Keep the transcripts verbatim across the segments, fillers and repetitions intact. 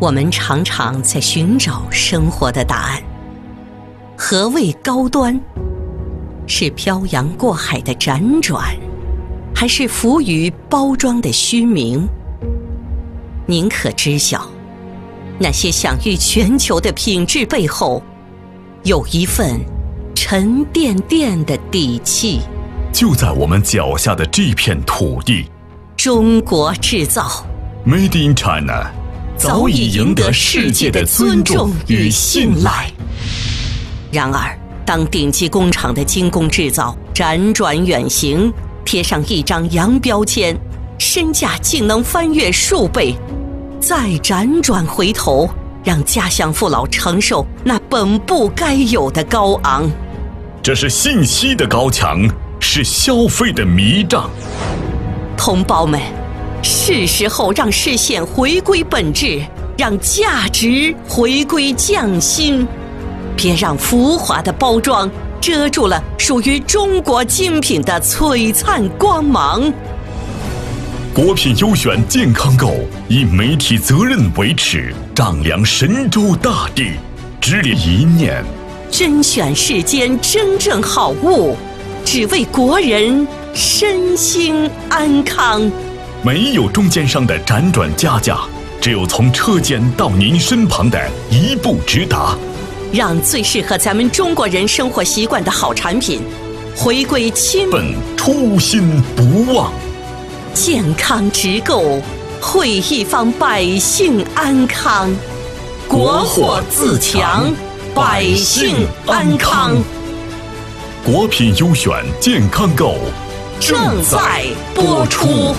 我们常常在寻找生活的答案。何谓高端？是漂洋过海的辗转，还是浮于包装的虚名？您可知晓，那些享誉全球的品质背后，有一份沉甸甸的底气。 就在我们脚下的这片土地， 中国制造 Made in China 早已赢得世界的尊重与信赖。 然而，当顶级工厂的精工制造辗转远行，贴上一张洋标签，身价竟能翻越数倍，再辗转回头，让家乡父老承受那本不该有的高昂。 这是信息的高墙，是消费的迷障。 同胞们，是时候让视线回归本质，让价值回归匠心。别让浮华的包装遮住了属于中国精品的璀璨光芒。 国品优选健康购以媒体责任为尺，丈量神州大地，直立一念， 甄选世间真正好物，只为国人身心安康。 没有中间商的辗转加价，只有从车间到您身旁的一步直达。 让最适合咱们中国人生活习惯的好产品回归亲本初心不忘， 健康直购，惠一方百姓安康。国货自强，百姓安康。 国品优选健康购正在播出。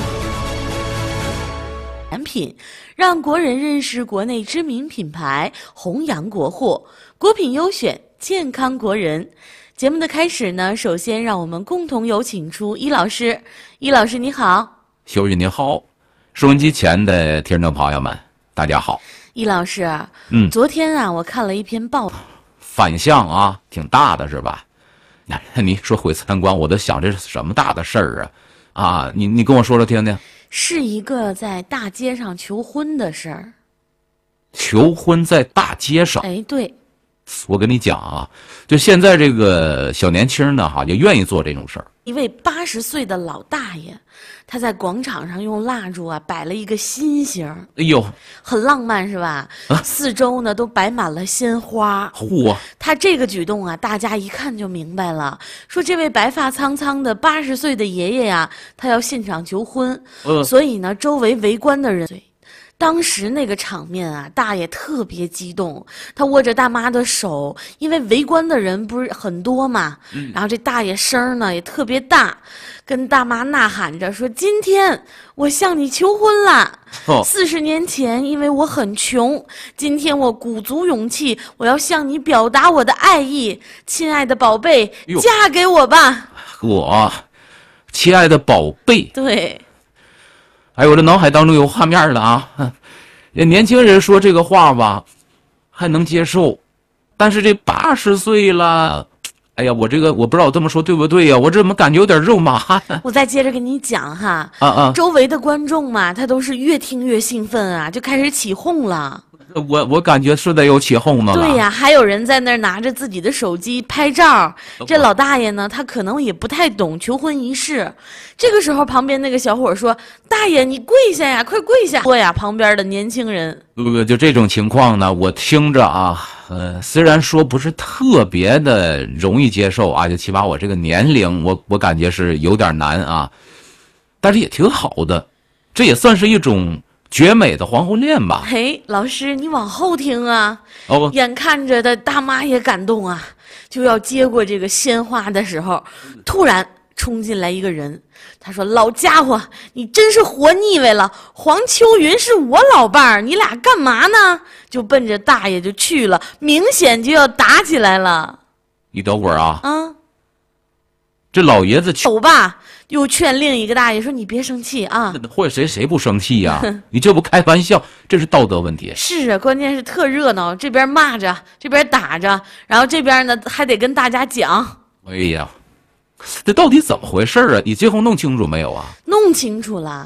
产品让国人认识国内知名品牌，弘扬国货。国品优选，健康国人。节目的开始呢，首先让我们共同有请出易老师。易老师你好。 秀玉你好，收音机前的听众朋友们大家好。 易老师， 嗯， 昨天啊我看了一篇报道， 反向啊挺大的是吧？那你说毁三观，我都想这是什么大的事儿啊？啊，你你跟我说说听听。 是一个在大街上求婚的事儿。 求婚在大街上？ 哎，对。 我跟你讲啊，就现在这个小年轻呢，哈，就愿意做这种事儿。 一位八十岁的老大爷，他在广场上用蜡烛啊摆了一个心形， 哎呦， 很浪漫是吧？啊、四周呢都摆满了鲜花。 嚯！ 他这个举动啊，大家一看就明白了，说这位白发苍苍的八十岁的爷爷呀，他要现场求婚，呃、所以呢，周围围观的人。当时那个场面啊，大爷特别激动，他握着大妈的手，因为围观的人不是很多嘛，嗯、然后这大爷声呢也特别大，跟大妈呐喊着说：“今天我向你求婚了。四十、哦、年前，因为我很穷，今天我鼓足勇气，我要向你表达我的爱意，亲爱的宝贝，嫁给我吧。” 我，亲爱的宝贝， 对。 哎，我这脑海当中有画面了啊！年轻人说这个话吧，还能接受，但是这八十岁了，哎呀，我这个我不知道我这么说对不对呀、啊？我这怎么感觉有点肉麻呀？ 我再接着跟你讲哈， 啊啊， 周围的观众嘛，他都是越听越兴奋啊，就开始起哄了。 我我感觉是得有起哄呢。 对呀，还有人在那儿拿着自己的手机拍照。这老大爷呢，他可能也不太懂求婚仪式。这个时候，旁边那个小伙说：“大爷，你跪下呀，快跪下！”说呀，旁边的年轻人， 呃，就这种情况呢，我听着啊，呃，虽然说不是特别的容易接受啊，就起码我这个年龄，我我感觉是有点难啊，但是也挺好的，这也算是一种绝美的黄昏恋吧。 嘿，老师，你往后听啊！ 哦， 眼看着的大妈也感动啊，就要接过这个鲜花的时候，突然冲进来一个人，他说：“老家伙，你真是活腻歪了！黄秋云是我老伴儿，你俩干嘛呢？”就奔着大爷就去了，明显就要打起来了。 你等会儿啊！ 啊， 这老爷子走吧。又劝另一个大爷说：“你别生气啊！” 或者谁谁不生气呀、啊？你这不开玩笑，这是道德问题。 是啊，关键是特热闹，这边骂着，这边打着，然后这边呢还得跟大家讲。 哎呀，这到底怎么回事啊？你最后弄清楚没有啊？ 弄清楚了。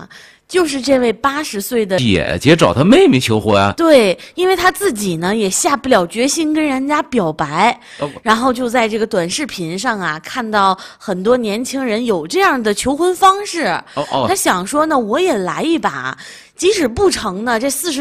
就是这位八十岁的姐姐找她妹妹求婚。 对，因为他自己呢也下不了决心跟人家表白， 哦、 然后就在这个短视频上啊看到很多年轻人有这样的求婚方式， 哦哦， 他想说呢，我也来一把，即使不成呢，这四十。